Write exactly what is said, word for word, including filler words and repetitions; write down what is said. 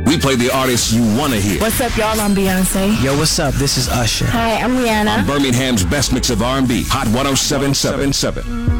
We play the artists you want to hear. What's up, y'all? I'm Beyonce. Yo, what's up? This is Usher. Hi, I'm Rihanna. On Birmingham's best mix of R and B, Hot one oh seven point seven.